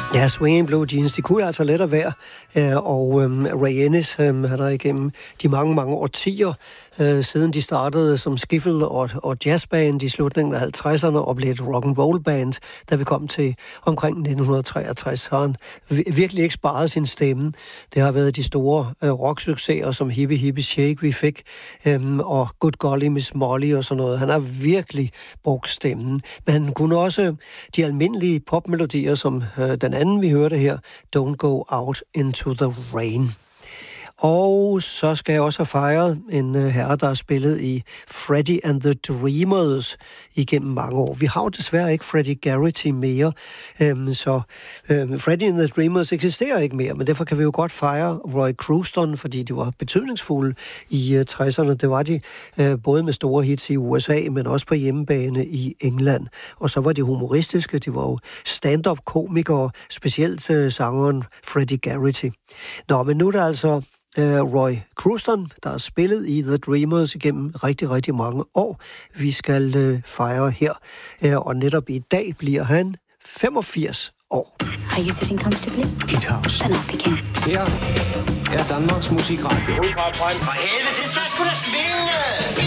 Ja, Swinging Blue Jeans, de kunne altså let at være, og Ray Ennis har der igennem de mange årtier, siden de startede som skiffle og jazzband i slutningen af 50'erne og blev et rock'n'roll band, da vi kom til omkring 1963, har han virkelig ikke sparet sin stemme. Det har været de store rocksucceser som Hippie Hippie Shake, vi fik, og Good Golly Miss Molly og sådan noget. Han har virkelig brugt stemmen, men han kunne også de almindelige popmelodier, som den anden, vi hørte her, Don't Go Out Into the Rain. Og så skal jeg også have fejret en herre, der har spillet i Freddie and the Dreamers igennem mange år. Vi har jo desværre ikke Freddie Garrity mere, så Freddie and the Dreamers eksisterer ikke mere, men derfor kan vi jo godt fejre Roy Cruston, fordi de var betydningsfulde i 60'erne. Det var de både med store hits i USA, men også på hjemmebane i England. Og så var de humoristiske, de var jo stand-up-komikere, specielt sangeren Freddie Garrity. Nå, men nu er der altså Roy Cruston, der har spillet i The Dreamers igennem rigtig mange år. Vi skal fejre her, og netop i dag bliver han 85 år. Are you sitting comfortably? Hit House. Then I'll begin. Her er Danmarks Musikradio. For helvede, det skal sgu da svinge!